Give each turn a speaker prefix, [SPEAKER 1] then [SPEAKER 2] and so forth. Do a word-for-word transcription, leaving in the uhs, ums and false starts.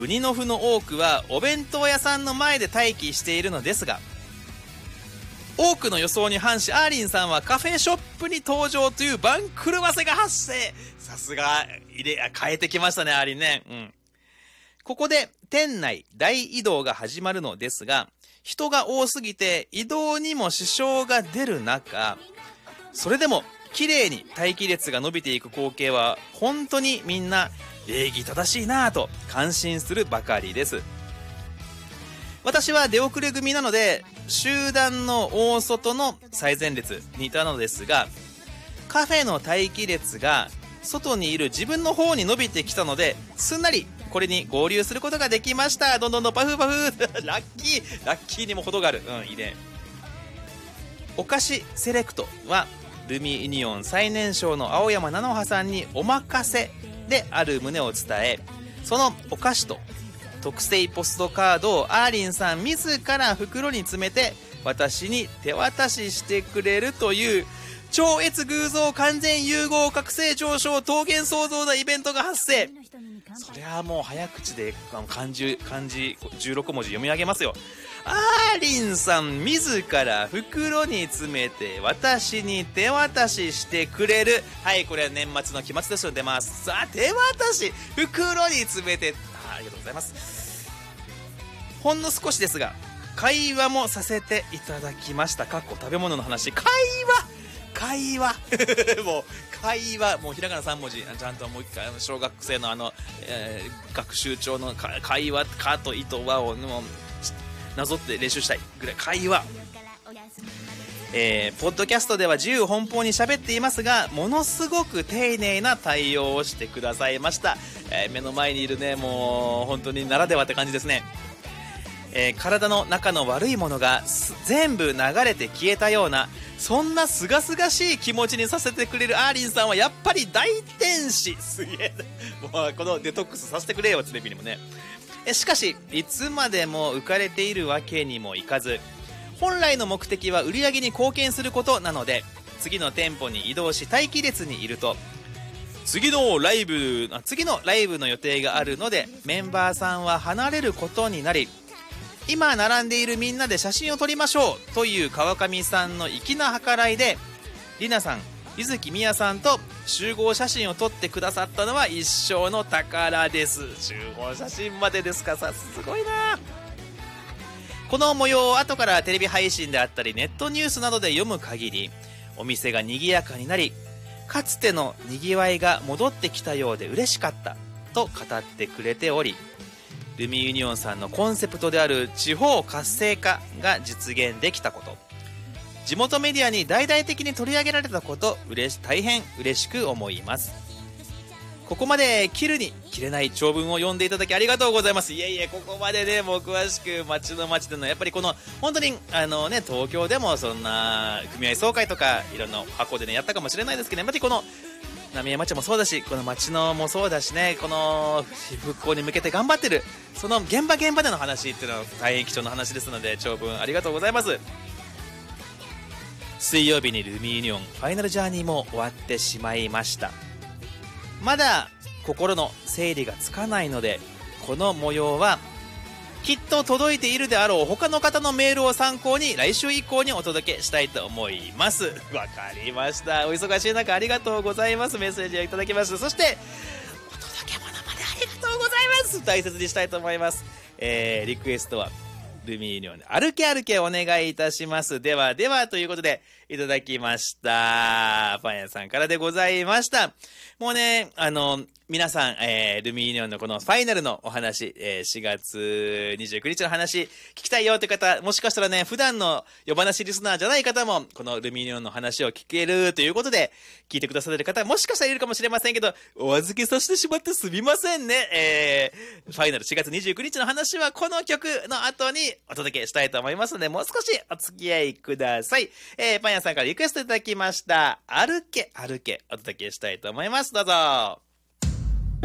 [SPEAKER 1] ウニノフの多くはお弁当屋さんの前で待機しているのですが、多くの予想に反し、アーリンさんはカフェショップに登場という番狂わせが発生。さすが入れ変えてきましたね、アーリンね。うん。ここで店内大移動が始まるのですが、人が多すぎて移動にも支障が出る中、それでも綺麗に待機列が伸びていく光景は本当にみんな礼儀正しいなぁと感心するばかりです。私は出遅れ組なので集団の大外の最前列にいたのですが、カフェの待機列が外にいる自分の方に伸びてきたので、すんなりこれに合流することができました。どんどんどんパフパフラッキーラッキーにも程がある。うん、いいね。お菓子セレクトはルミユニオン最年少の青山菜乃葉さんにお任せである旨を伝え、そのお菓子と特製ポストカードをアーリンさん自ら袋に詰めて私に手渡ししてくれるという超越偶像完全融合覚醒上昇桃源創造なイベントが発生。そりゃもう早口で漢字漢字じゅうろくもじ読み上げますよ。アーリンさん自ら袋に詰めて私に手渡ししてくれる。はい、これは年末の期末テストに出ます。さあ、手渡し袋に詰めて、あ、ありがとうございます。ほんの少しですが会話もさせていただきました。かっこ食べ物の話。会話会話もう会話もうひらがなさんもじちゃんともう一回小学生のあの、えー、学習帳の会話かと糸和をもうなぞって練習したいぐらい会話。えー、ポッドキャストでは自由奔放に喋っていますが、ものすごく丁寧な対応をしてくださいました。えー、目の前にいるね、もう本当にならではって感じですね。えー、体の中の悪いものが全部流れて消えたような、そんなすがすがしい気持ちにさせてくれるアーリンさんはやっぱり大天使。すげえな。もうこのデトックスさせてくれよ、つねびにもね。えしかしいつまでも浮かれているわけにもいかず、本来の目的は売り上げに貢献することなので、次の店舗に移動し待機列にいると、次のライブあ次のライブの予定があるのでメンバーさんは離れることになり、今並んでいるみんなで写真を撮りましょうという川上さんの粋な計らいで、りなさん、柚木みやさんと集合写真を撮ってくださったのは一生の宝です。集合写真までですか。さすごいな。この模様を後からテレビ配信であったりネットニュースなどで読む限り、お店が賑やかになり、かつての賑わいが戻ってきたようで嬉しかったと語ってくれており、ルミユニオンさんのコンセプトである地方活性化が実現できたこと、地元メディアに大々的に取り上げられたこと、うれし大変嬉しく思います。ここまで切るに切れない長文を読んでいただきありがとうございます。いえいえ、ここまでね、もう詳しく町の町でのやっぱりこの本当にあのね、東京でもそんな組合総会とかいろんな箱でねやったかもしれないですけど、やっぱりこの浪江町もそうだし、この町のもそうだしね、この復興に向けて頑張ってるその現場現場での話っていうのは大変貴重な話ですので、長文ありがとうございます。水曜日にルミユニオンファイナルジャーニーも終わってしまいました。まだ心の整理がつかないので、この模様はきっと届いているであろう他の方のメールを参考に来週以降にお届けしたいと思います。わかりました。お忙しい中ありがとうございます。メッセージをいただきました。そしてお届け物までありがとうございます。大切にしたいと思います。えー、リクエストはルミユニオンで歩け歩けお願いいたします。ではではということでいただきました。パン屋さんからでございました。もうね、あの皆さん、えー、ルミユニオンのこのファイナルのお話、えー、しがつにじゅうくにちの話聞きたいよという方、もしかしたらね、普段の夜話リスナーじゃない方もこのルミユニオンの話を聞けるということで聞いてくださってる方もしかしたらいるかもしれませんけど、お預けさせてしまってすみませんね。えー、ファイナルしがつにじゅうくにちの話はこの曲の後にお届けしたいと思いますので、もう少しお付き合いください。えー、パン屋さんからリクエストいただきました歩け歩けお届けしたいと思います。どうぞ。